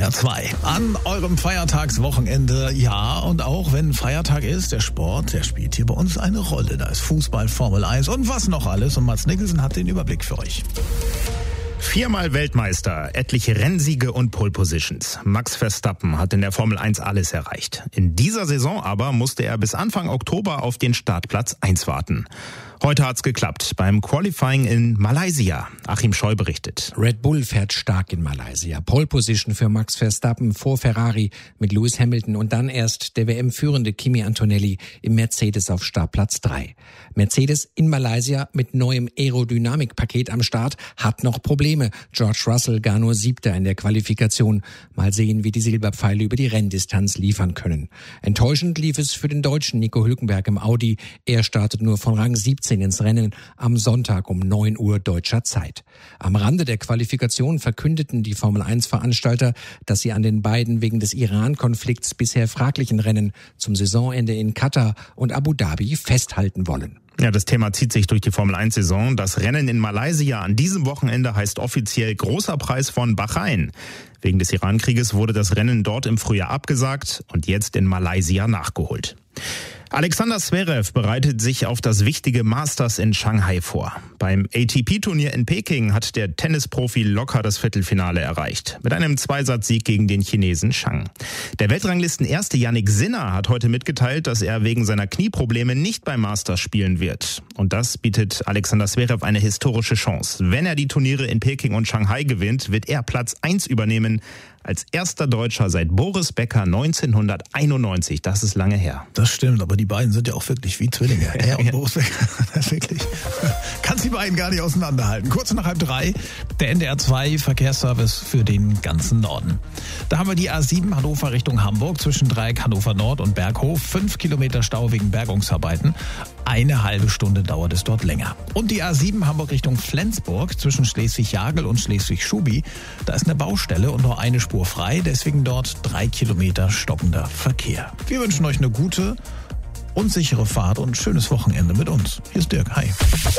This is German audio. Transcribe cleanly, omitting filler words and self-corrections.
NDR 2. An eurem Feiertagswochenende, ja, und auch wenn Feiertag ist, der Sport, der spielt hier bei uns eine Rolle. Da ist Fußball, Formel 1 und was noch alles. Und Mads Nicholson hat den Überblick für euch. 4-mal Weltmeister, etliche Rennsiege und Pole Positions. Max Verstappen hat in der Formel 1 alles erreicht. In dieser Saison aber musste er bis Anfang Oktober auf den Startplatz 1 warten. Heute hat's geklappt beim Qualifying in Malaysia. Achim Scheu berichtet. Red Bull fährt stark in Malaysia. Pole Position für Max Verstappen vor Ferrari mit Lewis Hamilton und dann erst der WM-führende Kimi Antonelli im Mercedes auf Startplatz 3. Mercedes in Malaysia mit neuem Aerodynamikpaket am Start hat noch Probleme. George Russell gar nur 7. in der Qualifikation. Mal sehen, wie die Silberpfeile über die Renndistanz liefern können. Enttäuschend lief es für den Deutschen Nico Hülkenberg im Audi. Er startet nur von Rang 17 ins Rennen am Sonntag um 9 Uhr deutscher Zeit. Am Rande der Qualifikation verkündeten die Formel-1-Veranstalter, dass sie an den beiden wegen des Iran-Konflikts bisher fraglichen Rennen zum Saisonende in Katar und Abu Dhabi festhalten wollen. Ja, das Thema zieht sich durch die Formel-1-Saison. Das Rennen in Malaysia an diesem Wochenende heißt offiziell Großer Preis von Bahrain. Wegen des Iran-Krieges wurde das Rennen dort im Frühjahr abgesagt und jetzt in Malaysia nachgeholt. Alexander Zverev bereitet sich auf das wichtige Masters in Shanghai vor. Beim ATP-Turnier in Peking hat der Tennisprofi locker das Viertelfinale erreicht. Mit einem Zweisatzsieg gegen den Chinesen Zhang. Der Weltranglisten-Erste Jannik Sinner hat heute mitgeteilt, dass er wegen seiner Knieprobleme nicht beim Masters spielen wird. Und das bietet Alexander Zverev eine historische Chance. Wenn er die Turniere in Peking und Shanghai gewinnt, wird er Platz 1 übernehmen. Als erster Deutscher seit Boris Becker 1991. Das ist lange her. Das stimmt, aber die beiden sind ja auch wirklich wie Zwillinge. Er und Boris Becker. Das ist wirklich. Kannst die beiden gar nicht auseinanderhalten. Kurz nach 2:30, der NDR 2 Verkehrsservice für den ganzen Norden. Da haben wir die A7 Hannover Richtung Hamburg zwischen Dreieck Hannover Nord und Berghof. 5 Kilometer Stau wegen Bergungsarbeiten. Eine halbe Stunde dauert es dort länger. Und die A7 Hamburg Richtung Flensburg zwischen Schleswig-Jagel und Schleswig-Schubi. Da ist eine Baustelle und nur eine Spur frei, deswegen dort 3 Kilometer stockender Verkehr. Wir wünschen euch eine gute und sichere Fahrt und ein schönes Wochenende mit uns. Hier ist Dirk, hi.